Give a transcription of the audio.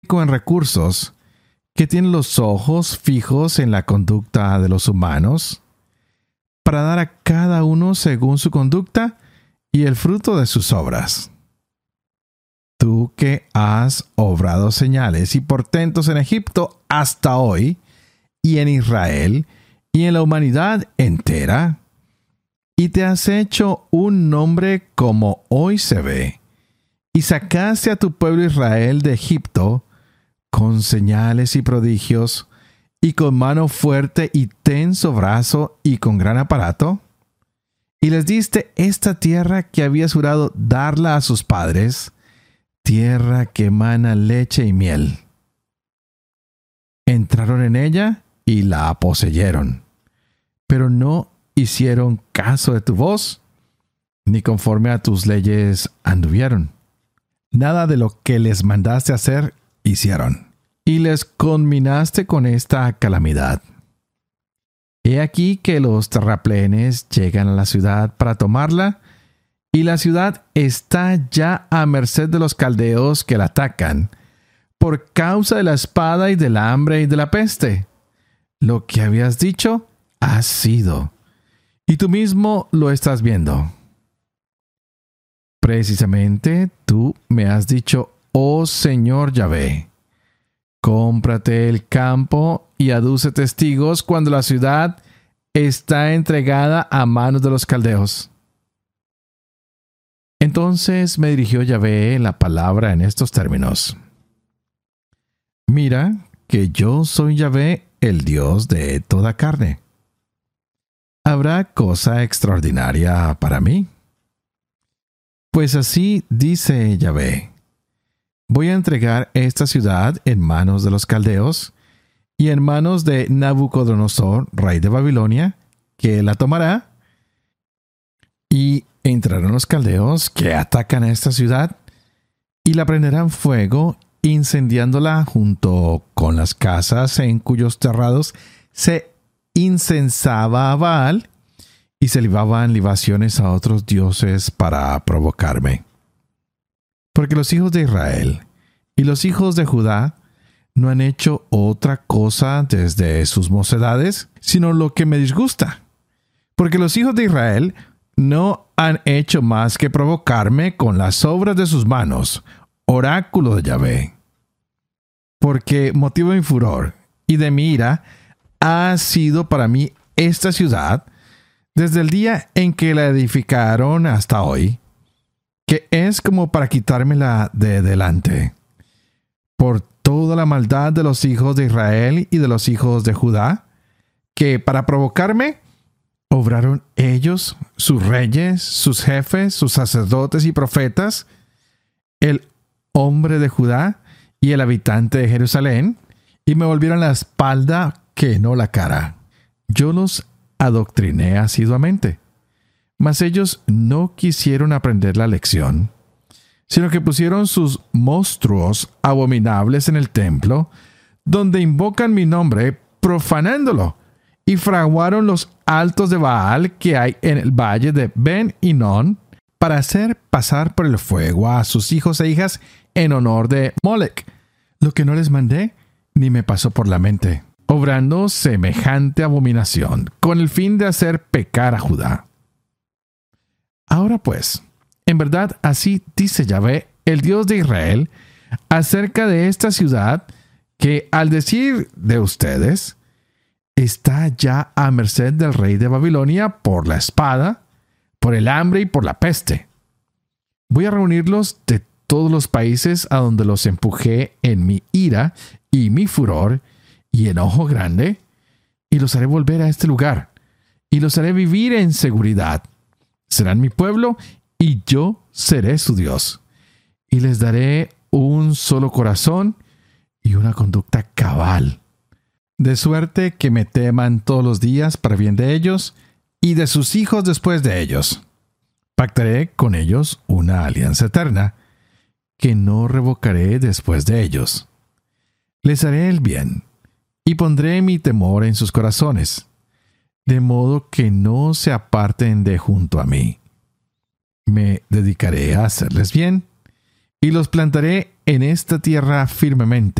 en recursos, que tiene los ojos fijos en la conducta de los humanos, para dar a cada uno según su conducta y el fruto de sus obras. Tú que has obrado señales y portentos en Egipto hasta hoy, y en Israel, y en la humanidad entera, y te has hecho un nombre como hoy se ve, y sacaste a tu pueblo Israel de Egipto con señales y prodigios, y con mano fuerte y tenso brazo, y con gran aparato, y les diste esta tierra que habías jurado darla a sus padres, tierra que emana leche y miel. Entraron en ella y la poseyeron, pero no hicieron caso de tu voz, ni conforme a tus leyes anduvieron. Nada de lo que les mandaste hacer hicieron, y les conminaste con esta calamidad. He aquí que los terraplenes llegan a la ciudad para tomarla, y la ciudad está ya a merced de los caldeos que la atacan, por causa de la espada y del hambre y de la peste. Lo que habías dicho ha sido, y tú mismo lo estás viendo. Precisamente tú me has dicho, oh Señor Yahvé, cómprate el campo y aduce testigos cuando la ciudad está entregada a manos de los caldeos. Entonces me dirigió Yahvé la palabra en estos términos. Mira que yo soy Yahvé, el Dios de toda carne. ¿Habrá cosa extraordinaria para mí? Pues así dice Yahvé: voy a entregar esta ciudad en manos de los caldeos y en manos de Nabucodonosor, rey de Babilonia, que la tomará, y entrarán los caldeos que atacan a esta ciudad y la prenderán fuego, incendiándola junto con las casas en cuyos terrados se incensaba a Baal y se libaban libaciones a otros dioses para provocarme. Porque los hijos de Israel y los hijos de Judá no han hecho otra cosa desde sus mocedades, sino lo que me disgusta. Porque los hijos de Israel no han hecho más que provocarme con las obras de sus manos, oráculo de Yahvé. Porque motivo de mi furor y de mi ira ha sido para mí esta ciudad, desde el día en que la edificaron hasta hoy, que es como para quitármela de delante. Por toda la maldad de los hijos de Israel y de los hijos de Judá, que para provocarme, obraron ellos, sus reyes, sus jefes, sus sacerdotes y profetas, el hombre de Judá y el habitante de Jerusalén, y me volvieron la espalda que no la cara. Yo los adoctriné asiduamente, mas ellos no quisieron aprender la lección, sino que pusieron sus monstruos abominables en el templo, donde invocan mi nombre, profanándolo, y fraguaron los altos de Baal que hay en el valle de Ben Hinnom, para hacer pasar por el fuego a sus hijos e hijas en honor de Molec, lo que no les mandé ni me pasó por la mente, obrando semejante abominación, con el fin de hacer pecar a Judá. Ahora pues, en verdad así dice Yahvé, el Dios de Israel, acerca de esta ciudad, que al decir de ustedes, está ya a merced del rey de Babilonia por la espada, por el hambre y por la peste. Voy a reunirlos de todos los países a donde los empujé en mi ira y mi furor y enojo grande, y los haré volver a este lugar, y los haré vivir en seguridad. Serán mi pueblo, y yo seré su Dios. Y les daré un solo corazón y una conducta cabal, de suerte que me teman todos los días para bien de ellos y de sus hijos después de ellos. Pactaré con ellos una alianza eterna, que no revocaré después de ellos. Les haré el bien, y pondré mi temor en sus corazones, de modo que no se aparten de junto a mí. Me dedicaré a hacerles bien, y los plantaré en esta tierra firmemente.